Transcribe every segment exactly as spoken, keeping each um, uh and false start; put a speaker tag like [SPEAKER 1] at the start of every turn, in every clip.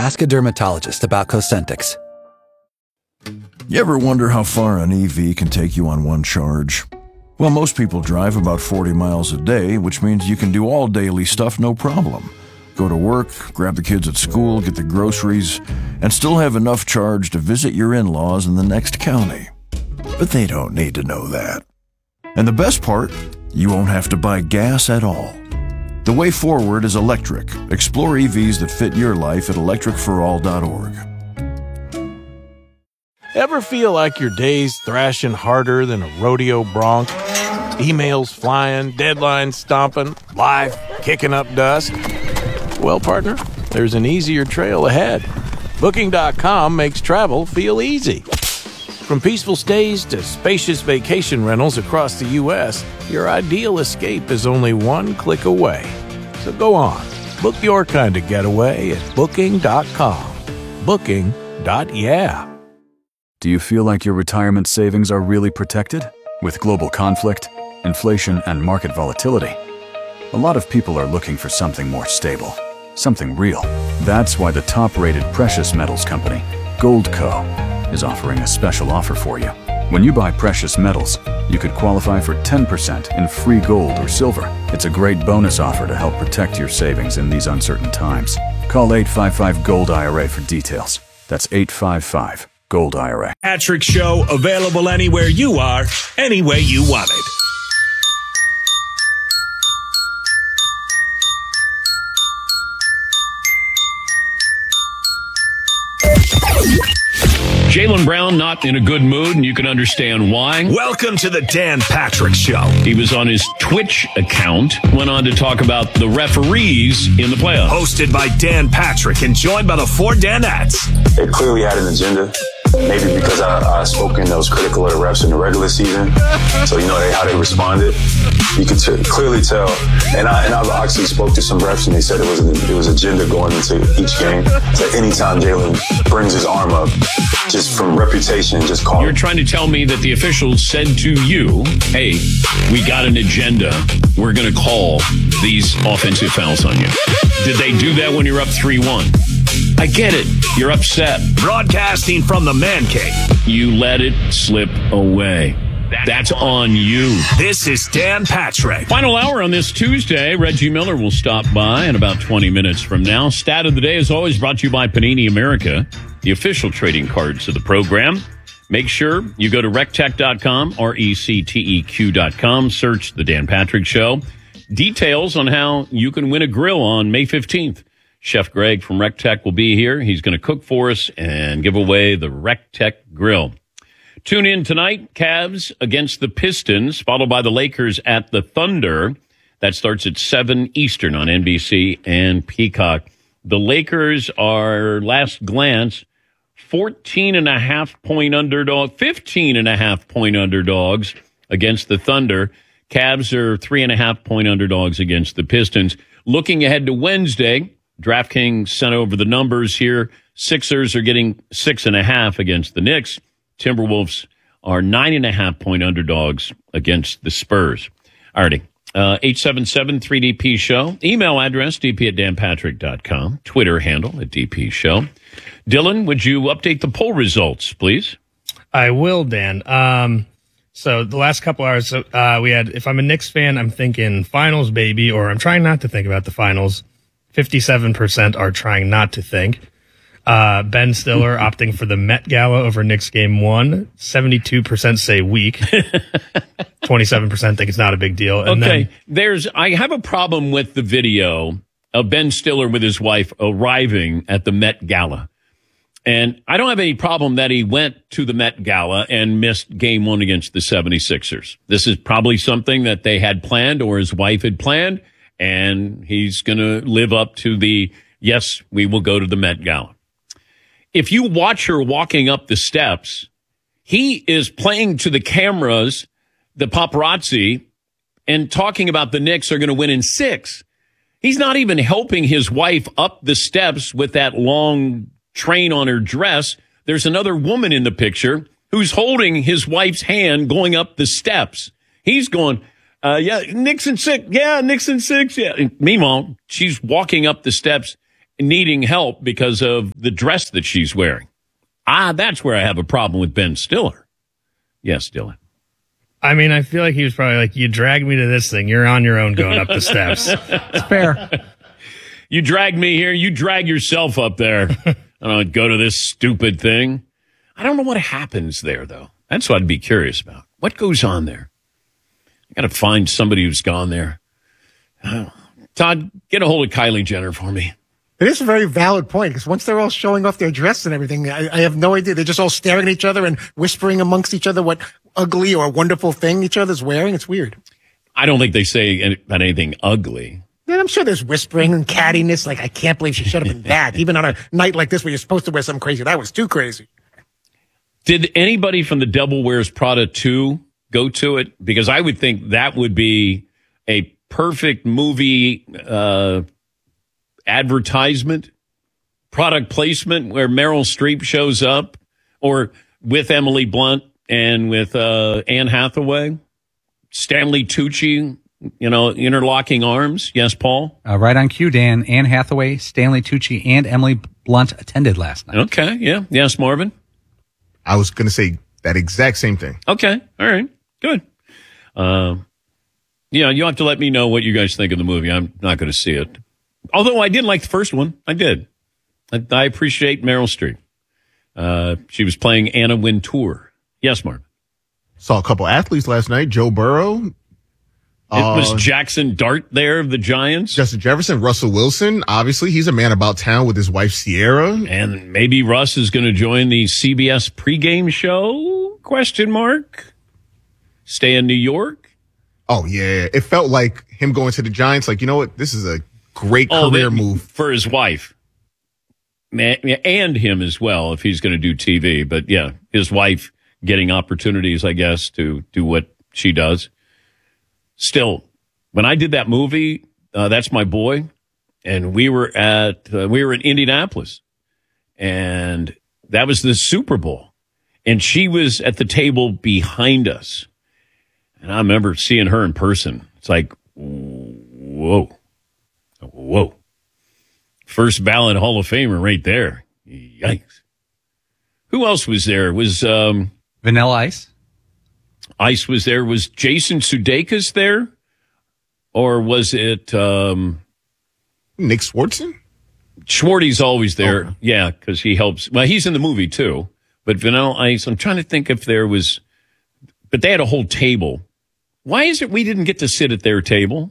[SPEAKER 1] Ask a dermatologist about Cosentyx.
[SPEAKER 2] You ever wonder how far an E V can take you on one charge? Well, most people drive about forty miles a day, which means you can do all daily stuff no problem. Go to work, grab the kids at school, get the groceries, and still have enough charge to visit your in-laws in the next county. But they don't need to know that. And the best part, you won't have to buy gas at all. The way forward is electric. Explore E Vs that fit your life at electric for all dot org.
[SPEAKER 3] Ever feel like your day's thrashing harder than a rodeo bronc? Emails flying, deadlines stomping, life kicking up dust? Well, partner, there's an easier trail ahead. Booking dot com makes travel feel easy. From peaceful stays to spacious vacation rentals across the U S, your ideal escape is only one click away. So go on, book your kind of getaway at Booking dot com. Booking. Yeah.
[SPEAKER 4] Do you feel like your retirement savings are really protected? With global conflict, inflation, and market volatility, a lot of people are looking for something more stable, something real. That's why the top-rated precious metals company, Goldco, is offering a special offer for you. When you buy precious metals, you could qualify for ten percent in free gold or silver. It's a great bonus offer to help protect your savings in these uncertain times. Call eight five five GOLD I R A for details. That's eight five five GOLD I R A.
[SPEAKER 5] Patrick Show, available anywhere you are, any way you want it.
[SPEAKER 6] Jaylen Brown not in a good mood, and you can understand why.
[SPEAKER 5] Welcome to the Dan Patrick Show.
[SPEAKER 6] He was on his Twitch account, went on to talk about the referees in the playoffs.
[SPEAKER 5] Hosted by Dan Patrick and joined by the four Danettes.
[SPEAKER 7] They clearly had an agenda. Maybe because I, I spoke in those critical of the refs in the regular season. So, you know, they, how they responded. You could t- clearly tell. And, I, and I've actually spoke to some refs and they said it was, an, it was agenda going into each game. So anytime Jaylen brings his arm up, just from reputation, just call
[SPEAKER 6] You're
[SPEAKER 7] him.
[SPEAKER 6] trying to tell me that the officials said to you, hey, we got an agenda. We're going to call these offensive fouls on you. Did they do that when you're up three one? I get it. You're upset.
[SPEAKER 5] Broadcasting from the man cave.
[SPEAKER 6] You let it slip away. That's on you.
[SPEAKER 5] This is Dan Patrick.
[SPEAKER 6] Final hour on this Tuesday. Reggie Miller will stop by in about twenty minutes from now. Stat of the day is always brought to you by Panini America, the official trading cards of the program. Make sure you go to rectech dot com, R E C T E Q dot com. Search The Dan Patrick Show. Details on how you can win a grill on May fifteenth. Chef Greg from RecTech will be here. He's going to cook for us and give away the RecTech grill. Tune in tonight, Cavs against the Pistons, followed by the Lakers at the Thunder. That starts at seven Eastern on N B C and Peacock. The Lakers are, last glance, fourteen and a half point underdog, fifteen and a half point underdogs against the Thunder. Cavs are three and a half point underdogs against the Pistons. Looking ahead to Wednesday, DraftKings sent over the numbers here. Sixers are getting six and a half against the Knicks. Timberwolves are nine and a half point underdogs against the Spurs. Alrighty. Uh, eight seven seven three D P show. Email address, d p at dan patrick dot com. Twitter handle at D P show. Dylan, would you update the poll results, please?
[SPEAKER 8] I will, Dan. Um, so the last couple hours, uh, we had, if I'm a Knicks fan, I'm thinking finals, baby, or I'm trying not to think about the finals. fifty-seven percent are trying not to think. Uh, Ben Stiller opting for the Met Gala over Knicks game one. seventy-two percent say weak. twenty-seven percent think it's not a big deal. And
[SPEAKER 6] okay.
[SPEAKER 8] Then,
[SPEAKER 6] There's, I have a problem with the video of Ben Stiller with his wife arriving at the Met Gala. And I don't have any problem that he went to the Met Gala and missed game one against the seventy-sixers. This is probably something that they had planned or his wife had planned. And he's going to live up to the, yes, we will go to the Met Gala. If you watch her walking up the steps, he is playing to the cameras, the paparazzi, and talking about the Knicks are going to win in six. He's not even helping his wife up the steps with that long train on her dress. There's another woman in the picture who's holding his wife's hand going up the steps. He's going, uh, yeah, Knicks in six. Yeah, Knicks in six. Yeah. And meanwhile, she's walking up the steps needing help because of the dress that she's wearing. Ah, that's where I have a problem with Ben Stiller. Yes, Dylan.
[SPEAKER 8] I mean, I feel like he was probably like, you dragged me to this thing. You're on your own going up the steps.
[SPEAKER 1] It's fair.
[SPEAKER 6] You drag me here. You drag yourself up there. I don't go to this stupid thing. I don't know what happens there, though. That's what I'd be curious about. What goes on there? I got to find somebody who's gone there. Uh, Todd, get a hold of Kylie Jenner for me.
[SPEAKER 9] It is a very valid point, because once they're all showing off their dress and everything, I, I have no idea. They're just all staring at each other and whispering amongst each other what ugly or wonderful thing each other's wearing. It's weird.
[SPEAKER 6] I don't think they say any, about anything ugly.
[SPEAKER 9] And I'm sure there's whispering and cattiness, like, I can't believe she should have been that. Even on a night like this where you're supposed to wear something crazy. That was too crazy.
[SPEAKER 6] Did anybody from The Devil Wears Prada two go to it? Because I would think that would be a perfect movie uh, advertisement, product placement, where Meryl Streep shows up, or with Emily Blunt and with uh, Anne Hathaway, Stanley Tucci, you know, interlocking arms. Yes, Paul?
[SPEAKER 1] Uh, right on cue, Dan. Anne Hathaway, Stanley Tucci, and Emily Blunt attended last night.
[SPEAKER 6] Okay, yeah. Yes, Marvin?
[SPEAKER 10] I was going to say that exact same thing.
[SPEAKER 6] Okay, all right, good. Uh, yeah, you'll have to let me know what you guys think of the movie. I'm not going to see it. Although I did like the first one. I did. I, I appreciate Meryl Streep. Uh, she was playing Anna Wintour. Yes, Marvin?
[SPEAKER 10] Saw a couple athletes last night. Joe Burrow.
[SPEAKER 6] It was Jackson Dart there of the Giants.
[SPEAKER 10] Justin Jefferson, Russell Wilson. Obviously, he's a man about town with his wife, Sierra.
[SPEAKER 6] And maybe Russ is going to join the C B S pregame show? Question mark. Stay in New York?
[SPEAKER 10] Oh, yeah. It felt like him going to the Giants. Like, you know what? This is a great
[SPEAKER 6] oh,
[SPEAKER 10] career
[SPEAKER 6] they,
[SPEAKER 10] move.
[SPEAKER 6] For his wife. And him as well, if he's going to do T V. But, yeah, his wife getting opportunities, I guess, to do what she does. Still, when I did that movie, uh, That's My Boy, and we were at uh, we were in Indianapolis, and that was the Super Bowl, and she was at the table behind us, and I remember seeing her in person. It's like, whoa, whoa, first ballot Hall of Famer right there. Yikes! Who else was there? It was um,
[SPEAKER 1] Vanilla Ice.
[SPEAKER 6] Ice was there. Was Jason Sudeikis there? Or was it... Um,
[SPEAKER 10] Nick Swartzen?
[SPEAKER 6] Schwarty's always there. Oh. Yeah, because he helps. Well, he's in the movie, too. But Vanilla Ice, I'm trying to think if there was... But they had a whole table. Why is it we didn't get to sit at their table?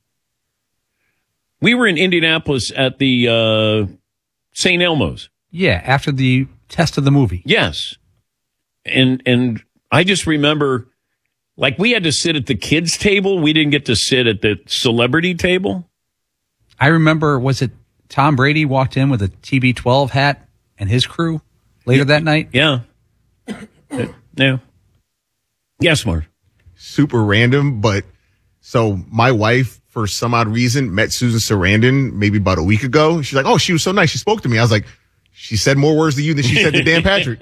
[SPEAKER 6] We were in Indianapolis at the uh, Saint Elmo's.
[SPEAKER 1] Yeah, after the test of the movie.
[SPEAKER 6] Yes. And And I just remember... Like, we had to sit at the kids' table. We didn't get to sit at the celebrity table.
[SPEAKER 1] I remember, was it Tom Brady walked in with a T B twelve hat and his crew later
[SPEAKER 6] yeah.
[SPEAKER 1] that night?
[SPEAKER 6] Yeah. Yeah. Yes, Mark.
[SPEAKER 10] Super random, but so my wife, for some odd reason, met Susan Sarandon maybe about a week ago. She's like, oh, she was so nice. She spoke to me. I was like, she said more words to you than she said to Dan Patrick.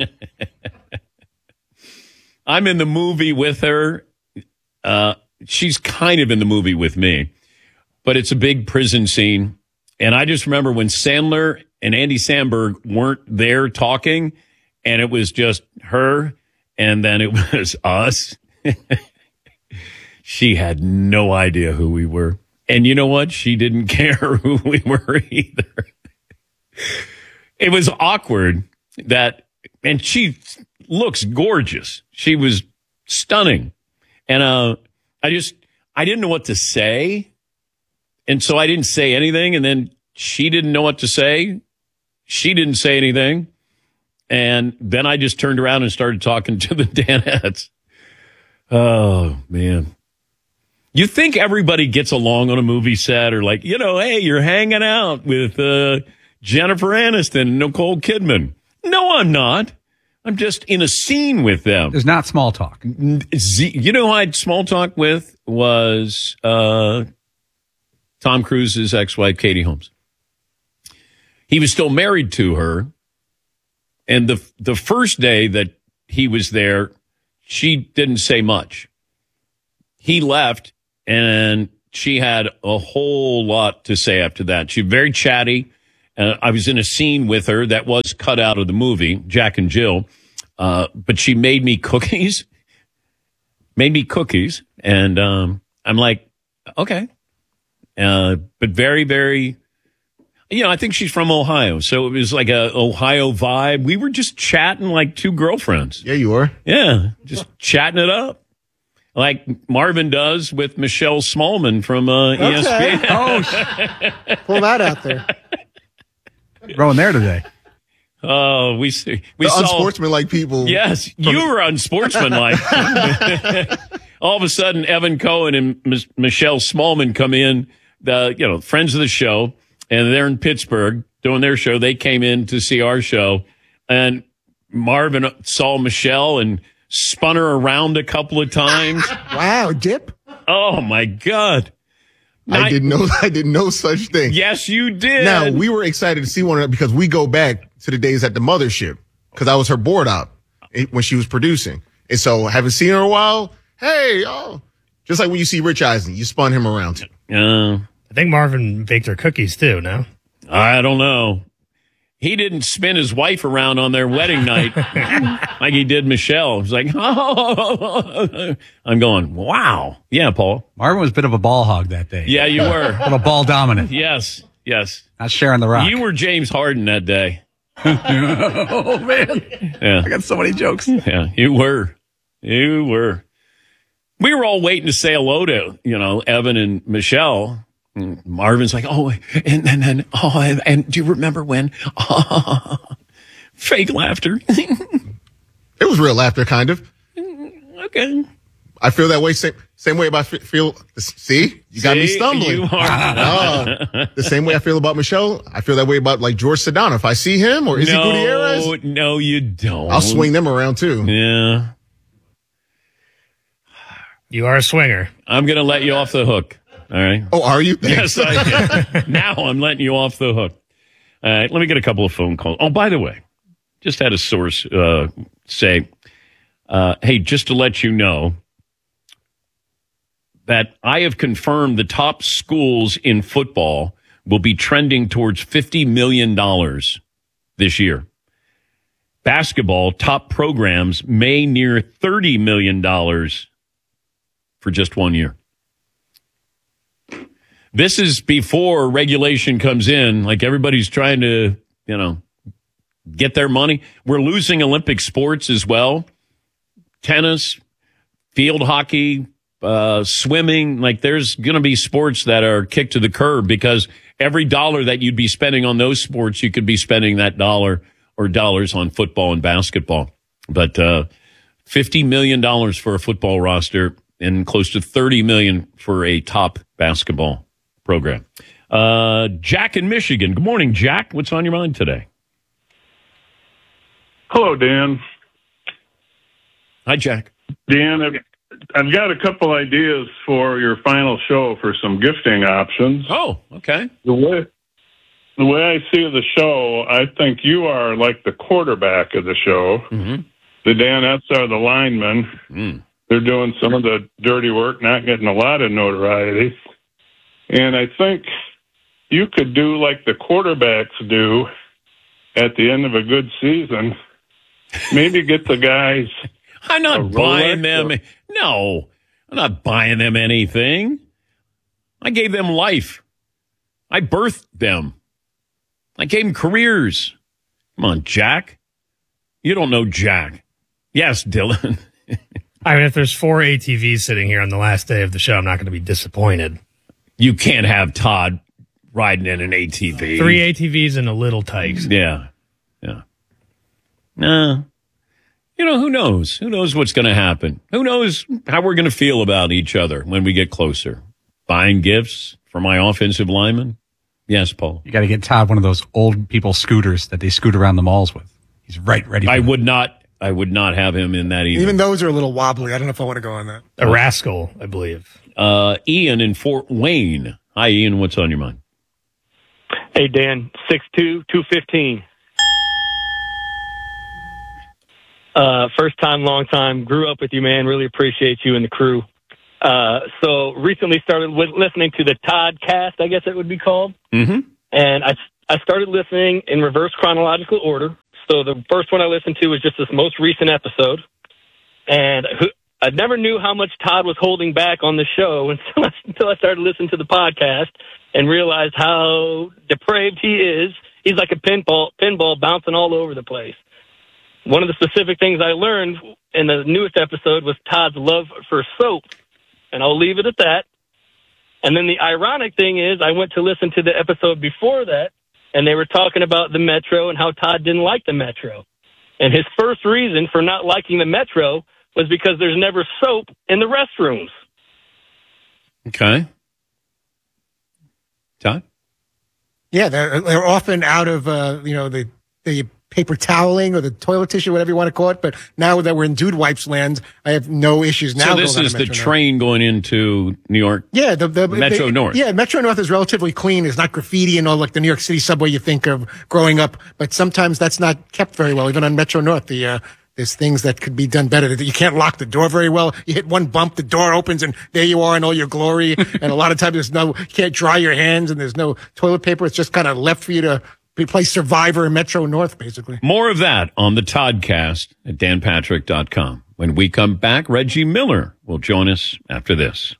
[SPEAKER 6] I'm in the movie with her. Uh, she's kind of in the movie with me, but it's a big prison scene. And I just remember when Sandler and Andy Samberg weren't there talking, and it was just her, and then it was us. She had no idea who we were. And you know what? She didn't care who we were either. It was awkward that, and she looks gorgeous. She was stunning. And uh, I just, I didn't know what to say. And so I didn't say anything. And then she didn't know what to say. She didn't say anything. And then I just turned around and started talking to the Danettes. Oh, man. You think everybody gets along on a movie set, or like, you know, hey, you're hanging out with uh, Jennifer Aniston and Nicole Kidman. No, I'm not. I'm just in a scene with them.
[SPEAKER 1] There's not small talk.
[SPEAKER 6] You know who I had small talk with was uh, Tom Cruise's ex-wife, Katie Holmes. He was still married to her. And the the first day that he was there, she didn't say much. He left, and she had a whole lot to say after that. She's very chatty, Uh, I was in a scene with her that was cut out of the movie, Jack and Jill, uh, but she made me cookies, made me cookies, and um, I'm like, okay. Uh, but very, very, you know, I think she's from Ohio, so it was like a Ohio vibe. We were just chatting like two girlfriends.
[SPEAKER 10] Yeah, you were.
[SPEAKER 6] Yeah, just chatting it up. Like Marvin does with Michelle Smallman from uh, E S P N.
[SPEAKER 9] Okay. Oh, sh- pull that out there.
[SPEAKER 1] Going there today.
[SPEAKER 6] Oh, we see. We
[SPEAKER 10] The
[SPEAKER 6] saw
[SPEAKER 10] unsportsmanlike people.
[SPEAKER 6] Yes, you were unsportsmanlike. All of a sudden, Evan Cohen and M- Michelle Smallman come in, the you know friends of the show, and they're in Pittsburgh doing their show. They came in to see our show, and Marvin saw Michelle and spun her around a couple of times.
[SPEAKER 9] Wow, dip.
[SPEAKER 6] Oh my God!
[SPEAKER 10] I didn't know. I didn't know such thing.
[SPEAKER 6] Yes, you did.
[SPEAKER 10] Now we were excited to see one another because we go back to the days at the mothership because I was her board op when she was producing, and so haven't seen her in a while. Hey, oh, just like when you see Rich Eisen, you spun him around.
[SPEAKER 6] Uh,
[SPEAKER 8] I think Marvin baked her cookies too. No,
[SPEAKER 6] I don't know. He didn't spin his wife around on their wedding night like he did Michelle. He's like, oh, I'm going, wow. Yeah, Paul.
[SPEAKER 1] Marvin was a bit of a ball hog that day.
[SPEAKER 6] Yeah, you were.
[SPEAKER 1] A little ball dominant.
[SPEAKER 6] Yes, yes.
[SPEAKER 1] Not sharing the rock.
[SPEAKER 6] You were James Harden that day.
[SPEAKER 1] Oh, man.
[SPEAKER 6] Yeah.
[SPEAKER 1] I got so many jokes.
[SPEAKER 6] Yeah, you were. You were. We were all waiting to say hello to, you know, Evan and Michelle. And Marvin's like, oh, and then, and, oh, and, and do you remember when? Oh, fake laughter.
[SPEAKER 10] It was real laughter, kind of.
[SPEAKER 6] Okay.
[SPEAKER 10] I feel that way. Same, same way about feel. See, you got
[SPEAKER 6] See,
[SPEAKER 10] me stumbling.
[SPEAKER 6] you are.
[SPEAKER 10] No, the same way I feel about Michelle, I feel that way about like George Sedano. If I see him or Izzy
[SPEAKER 6] no,
[SPEAKER 10] Gutierrez,
[SPEAKER 6] no, you don't.
[SPEAKER 10] I'll swing them around too.
[SPEAKER 6] Yeah.
[SPEAKER 8] you are a swinger.
[SPEAKER 6] I'm going to let you off the hook. All right.
[SPEAKER 10] Oh, are you?
[SPEAKER 6] Yes, I am. Now I'm letting you off the hook. All right. Let me get a couple of phone calls. Oh, by the way, just had a source uh, say, uh, hey, just to let you know that I have confirmed the top schools in football will be trending towards fifty million dollars this year. Basketball top programs may near thirty million dollars for just one year. This is before regulation comes in. Like everybody's trying to, you know, get their money. We're losing Olympic sports as well. Tennis, field hockey, uh, swimming. Like there's going to be sports that are kicked to the curb because every dollar that you'd be spending on those sports, you could be spending that dollar or dollars on football and basketball. But uh, fifty million dollars for a football roster and close to thirty million dollars for a top basketball program. Uh, Jack in Michigan. Good morning, Jack. What's on your mind today?
[SPEAKER 11] Hello, Dan.
[SPEAKER 6] Hi, Jack.
[SPEAKER 11] Dan, I've, I've got a couple ideas for your final show for some gifting options.
[SPEAKER 6] Oh, okay.
[SPEAKER 11] The way, the way I see the show, I think you are like the quarterback of the show.
[SPEAKER 6] Mm-hmm.
[SPEAKER 11] The Danettes are the linemen.
[SPEAKER 6] Mm.
[SPEAKER 11] They're doing some of the dirty work, not getting a lot of notoriety. And I think you could do like the quarterbacks do at the end of a good season. Maybe get the guys.
[SPEAKER 6] I'm not buying them. Or, no, I'm not buying them anything. I gave them life. I birthed them. I gave them careers. Come on, Jack. You don't know Jack. Yes, Dylan.
[SPEAKER 8] I mean, if there's four A T Vs sitting here on the last day of the show, I'm not going to be disappointed.
[SPEAKER 6] You can't have Todd riding in an A T V.
[SPEAKER 8] Three A T Vs and a little Tykes.
[SPEAKER 6] Yeah. Yeah. Nah. You know, who knows? Who knows what's going to happen? Who knows how we're going to feel about each other when we get closer? Buying gifts for my offensive lineman? Yes, Paul.
[SPEAKER 1] You got to get Todd one of those old people scooters that they scoot around the malls with. He's right ready for
[SPEAKER 6] I
[SPEAKER 1] that.
[SPEAKER 6] would not I would not have him in that either.
[SPEAKER 9] Even those are a little wobbly. I don't know if I want to go on that.
[SPEAKER 8] A rascal, I believe.
[SPEAKER 6] Uh, Ian in Fort Wayne. Hi, Ian. What's on your mind?
[SPEAKER 12] Hey, Dan. six two, two fifteen. Uh, first time, long time. Grew up with you, man. Really appreciate you and the crew. Uh, so recently started with listening to the Todd cast, I guess it would be called.
[SPEAKER 6] Mm-hmm.
[SPEAKER 12] And I I started listening in reverse chronological order. So the first one I listened to was just this most recent episode. And I never knew how much Todd was holding back on the show until I, until I started listening to the podcast and realized how depraved he is. He's like a pinball, pinball bouncing all over the place. One of the specific things I learned in the newest episode was Todd's love for soap. And I'll leave it at that. And then the ironic thing is I went to listen to the episode before that, and they were talking about the Metro and how Todd didn't like the Metro. And his first reason for not liking the Metro was because there's never soap in the restrooms.
[SPEAKER 6] Okay. Todd?
[SPEAKER 9] Yeah, they're, they're often out of, uh, you know, the, the paper toweling or the toilet tissue, whatever you want to call it. But now that we're in Dude Wipes land, I have no issues now.
[SPEAKER 6] So this is the train going into New York?
[SPEAKER 9] Yeah. The, the
[SPEAKER 6] Metro
[SPEAKER 9] they,
[SPEAKER 6] North.
[SPEAKER 9] Yeah, Metro North is relatively clean. It's not graffiti and all like the New York City subway you think of growing up. But sometimes that's not kept very well, even on Metro North. The, uh, There's things that could be done better. You can't lock the door very well. You hit one bump, the door opens, and there you are in all your glory. And a lot of times there's no, you can't dry your hands, and there's no toilet paper. It's just kind of left for you to play Survivor in Metro North, basically.
[SPEAKER 6] More of that on the Toddcast at dan patrick dot com. When we come back, Reggie Miller will join us after this.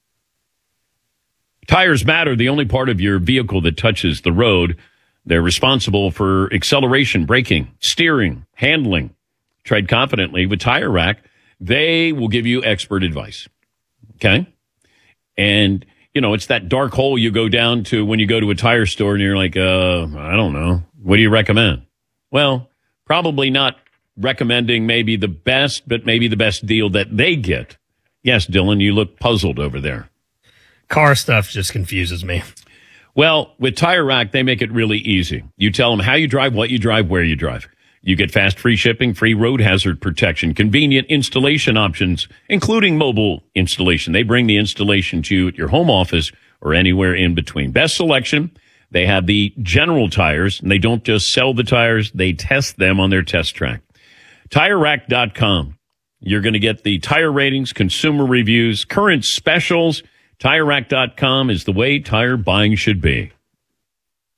[SPEAKER 6] Tires matter, the only part of your vehicle that touches the road. They're responsible for acceleration, braking, steering, handling. Tread confidently with Tire Rack. They will give you expert advice. Okay? And, you know, it's that dark hole you go down to when you go to a tire store and you're like, uh, I don't know. What do you recommend? Well, probably not recommending maybe the best, but maybe the best deal that they get. Yes, Dylan, you look puzzled over there.
[SPEAKER 8] Car stuff just confuses me.
[SPEAKER 6] Well, with Tire Rack, they make it really easy. You tell them how you drive, what you drive, where you drive. You get fast, free shipping, free road hazard protection, convenient installation options, including mobile installation. They bring the installation to you at your home office or anywhere in between. Best selection. They have the general tires, and they don't just sell the tires. They test them on their test track. Tire Rack dot com. You're going to get the tire ratings, consumer reviews, current specials. Tire Rack dot com is the way tire buying should be.